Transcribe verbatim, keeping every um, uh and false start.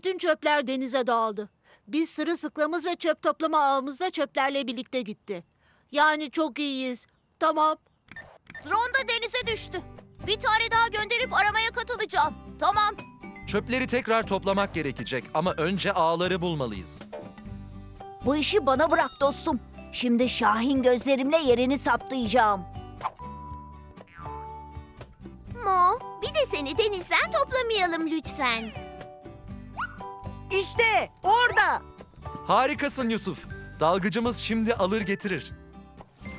Bütün çöpler denize dağıldı. Biz sırılsıklamız ve çöp toplama ağımızda çöplerle birlikte gitti. Yani çok iyiyiz. Tamam. Drone da denize düştü. Bir tane daha gönderip aramaya katılacağım. Tamam. Çöpleri tekrar toplamak gerekecek ama önce ağları bulmalıyız. Bu işi bana bırak dostum. Şimdi Şahin gözlerimle yerini saptayacağım. Mo, bir de seni denizden toplamayalım lütfen. İşte orada. Harikasın Yusuf. Dalgıcımız şimdi alır getirir.